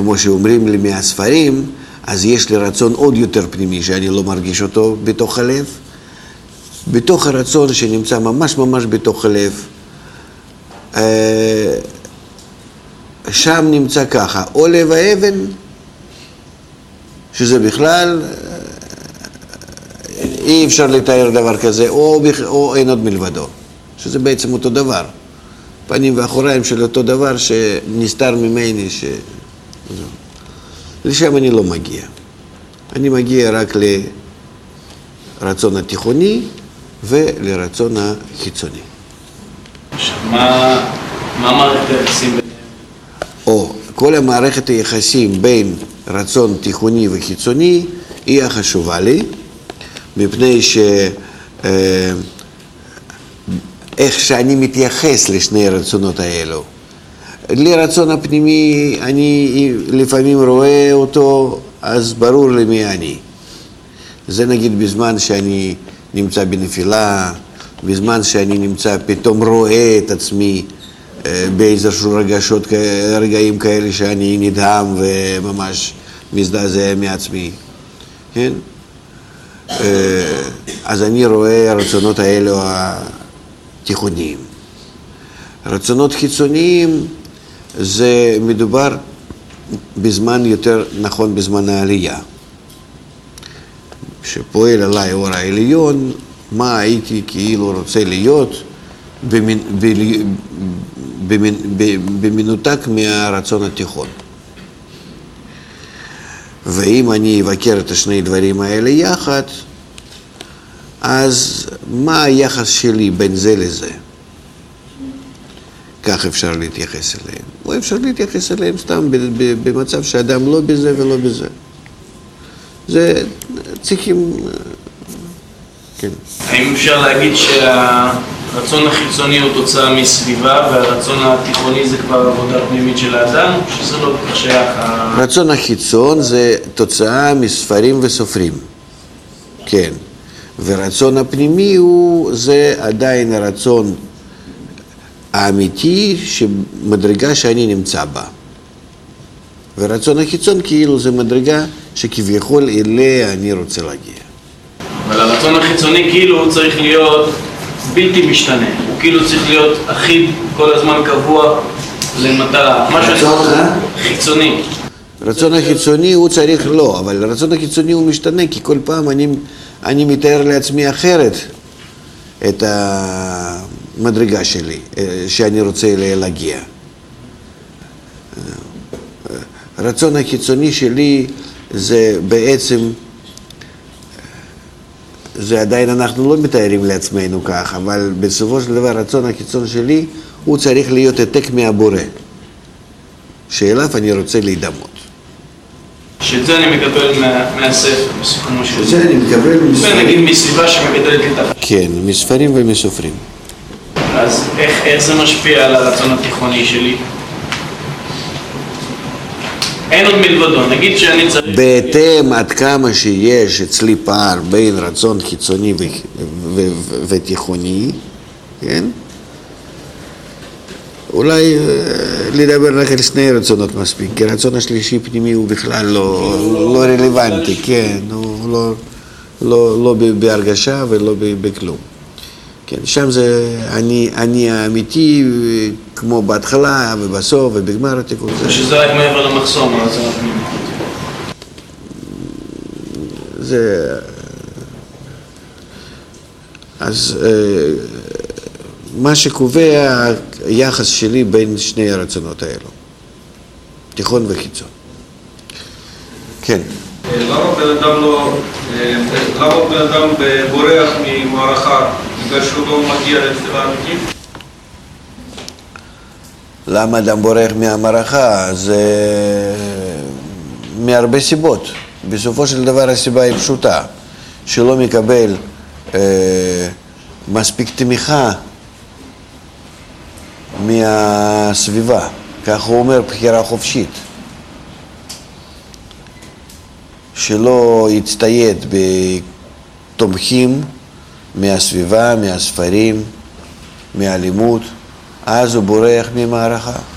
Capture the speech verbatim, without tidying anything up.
כמו שאומרים לי מהספרים, אז יש לי רצון עוד יותר פנימי שאני לא מרגיש אותו בתוך הלב. בתוך הרצון שנמצא ממש ממש בתוך הלב, שם נמצא ככה, או לב האבן, שזה בכלל אי אפשר לתאר דבר כזה, או, או אין עוד מלבדו, שזה בעצם אותו דבר. פנים ואחוריים של אותו דבר שנסתר ממני, ש... לשם אני לא מגיע. אני מגיע רק לרצון התיכוני ולרצון החיצוני. מה, מה מערכת היחסים ביניהם? או, כל המערכת היחסים בין רצון תיכוני וחיצוני היא החשובה לי, מפני ש... איך שאני מתייחס לשני הרצונות האלו. לרצון הפנימי אני לפעמים רואה אותו, אז ברור לי מי אני. זה נגיד בזמן שאני נמצא בנפילה, בזמן שאני נמצא פתאום רואה את עצמי באיזשהו רגשות, רגעים כאלה שאני נדהם וממש מזדעזע מעצמי. כן? אז אני רואה הרצונות האלו התיכוניים. רצונות חיצוניים זה מדובר בזמן יותר נכון בזמן העלייה. שפועל עליי אור העליון, מה הייתי כאילו רוצה להיות במנ... במנ... במנותק מהרצון התיכון. ואם אני אבקר את השני דברים האלה יחד, אז מה היחס שלי בין זה לזה? כך אפשר להתייחס אליהם. או אפשר להתייחס אליהם סתם במצב שאדם לא בזה ולא בזה. זה צריכים... כן. האם אפשר להגיד שהרצון החיצוני הוא תוצאה מסביבה והרצון התיכוני זה כבר עבודה פנימית של האדם, או שזה לא שייך? רצון החיצון זה תוצאה מספרים וסופרים. כן. ורצון הפנימי הוא, זה עדיין הרצון האמיתי שמדרגה שאני נמצא בה. ורצון החיצון כאילו זה מדרגה שכביכול אליה אני רוצה להגיע. אבל הרצון החיצוני כאילו הוא צריך להיות בלתי משתנה. הוא כאילו צריך להיות אחיד כל הזמן קבוע למטרה. רצון חיצוני. רצון החיצוני הוא צריך לא, אבל הרצון החיצוני הוא משתנה כי כל פעם אני, אני מתאר לעצמי אחרת את המדרגה שלי שאני רוצה להגיע. הרצון החיצוני שלי זה בעצם, זה עדיין אנחנו לא מתארים לעצמנו כך, אבל בסופו של דבר הרצון החיצון שלי הוא צריך להיות העתק מהבורא, שאליו אני רוצה להידמות. שאת זה אני מקבל מה, מהספר, בסיכומו של זה אני מקבל מספרים. נגיד מסביבה שמגדלת לי את החיים. כן, מספרים ומסופרים. אז איך, איך זה משפיע על הרצון התיכוני שלי? אין עוד מלבדו, נגיד שאני צריך... בהתאם עד כמה שיש אצלי פער בין רצון חיצוני ו- ו- ו- ותיכוני, כן? אולי לדבר רק על שני רצונות מספיק, כי הרצון השלישי פנימי הוא בכלל לא, לא רלוונטי, כן, הוא לא, לא, לא בהרגשה ולא בכלום. כן, שם זה אני, אני האמיתי, כמו בהתחלה ובסוף ובגמר התיקון. שזה רק מעבר למחסום, אז זה הפנימי. זה... אז מה שקובע היחס שלי בין שני הרצונות האלו, תיכון וחיצון. כן. למה בן אדם לא, למה בן אדם בורח ממערכה, בגלל שהוא לא מגיע לתפילה אמיתית? למה אדם בורח מהמערכה? זה מהרבה סיבות. בסופו של דבר הסיבה היא פשוטה, שלא מקבל אה, מספיק תמיכה מהסביבה. כך הוא אומר, בחירה חופשית. שלא יצטייד בתומכים מהסביבה, מהספרים, מהלימוד, אז הוא בורח ממערכה.